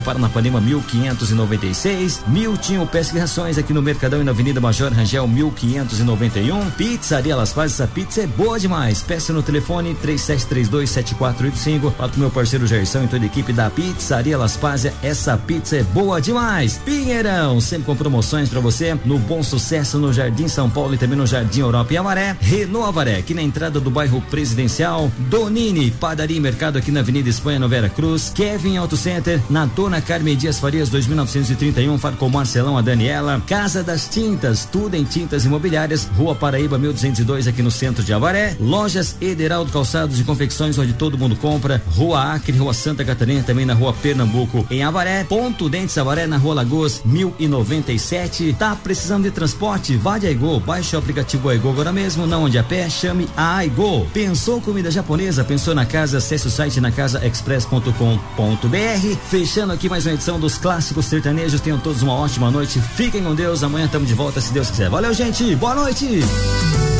Paranapanema 1596, Miltinho Pesca e Rações aqui no Mercadão e na Avenida Major Rangel 1591. Pizzaria Las Pazes, essa pizza é boa demais. Peça no telefone 37327485. Fala com meu parceiro Gerson e toda a equipe da Pizzaria Las Pazes, essa pizza é boa demais. Pinheirão, sempre com promoções pra você no Bom Sucesso, no Jardim São Paulo e também no Jardim Europa e Avaré. Renault Avaré, aqui na entrada do bairro Presidencial. Donini, Padaria e Mercado aqui na Avenida Espanha, no Vera Cruz. Kevin Auto Center, na Dona Carmen Dias Farias 2931, fala com o Marcelão, a Daniela. Casa das Tintas, tudo em tintas imobiliárias, Rua Paraíba 1202 aqui no centro de Avaré. Lojas Ederaldo Calçados e Confecções, onde todo mundo compra, Rua Acre, Rua Santa Catarina, também na Rua Pernambuco em Avaré. Ponto Dentes Avaré, na Rua Lagoas 1097. Tá precisando de transporte? Vá de Aigo, baixe o aplicativo Aigo agora mesmo, não ande a pé, chame a Aigo. Pensou comida japonesa? Pensou na casa? Acesse o site nacasaexpress.com.br. Fechando aqui mais uma edição dos Clássicos Sertanejos. Tenham todos uma ótima noite. Fiquem com Deus. Amanhã estamos de volta, se Deus quiser. Valeu, gente. Boa noite.